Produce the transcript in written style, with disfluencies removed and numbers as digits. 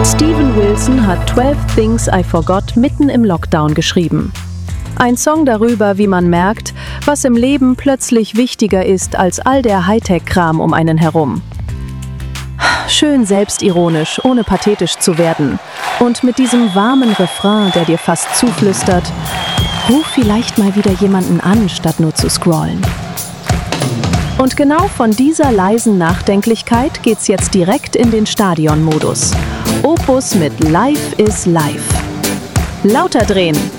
Steven Wilson hat 12 Things I Forgot mitten im Lockdown geschrieben. Ein Song darüber, wie man merkt, was im Leben plötzlich wichtiger ist als all der Hightech-Kram um einen herum. Schön selbstironisch, ohne pathetisch zu werden. Und mit diesem warmen Refrain, der dir fast zuflüstert: Ruf vielleicht mal wieder jemanden an, statt nur zu scrollen. Und genau von dieser leisen Nachdenklichkeit geht's jetzt direkt in den Stadion-Modus. Opus mit Life is Life. Lauter drehen!